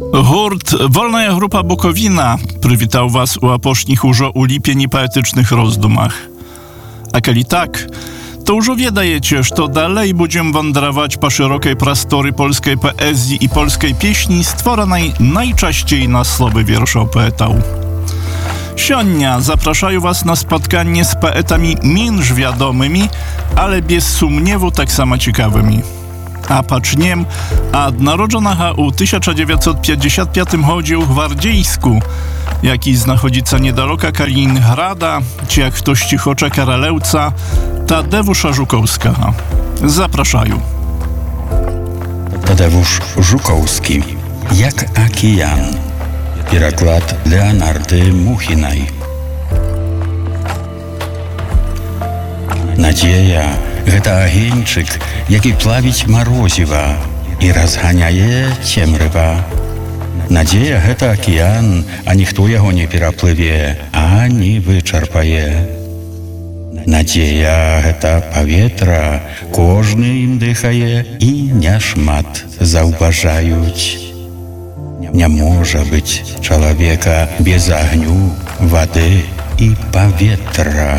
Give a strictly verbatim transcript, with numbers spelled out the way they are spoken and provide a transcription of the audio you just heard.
Hurt Wolna Grupa Bukowina przywitał was u apośnich użo u lipieni poetycznych rozdumach. A kali tak, to już wiedajecie, że dalej będziemy wędrować po szerokiej prostory polskiej poezji i polskiej pieśni stworzonej najczęściej na słowy wierszą poetał. Sionia zapraszają was na spotkanie z poetami mniejsz wiadomymi, ale bez sumniewu tak samo ciekawymi. A paczniem, a narodzonaha u tysiąc dziewięćset pięćdziesiątym piątym chodził w Gwardziejsku, jaki znachodzica niedaleko Kaliningrada, czy jak ktoś cichocze Karalewca, Tadeusz Żukowska. Zapraszają. Tadeusz Żukowski, jak okean. Переклад Leonardy Muchinej. Nadzieja – гэта агеньчык, які плавіць марозіва і разганяе цемрыва. Надзея – гэта акеан, а ніхто яго не пераплыве, а не вычарпае. Надзея – гэта паветра, кожны ім дыхае і няшмат заўважаюць. Не можа быць чалавека без агню, вады і паветра.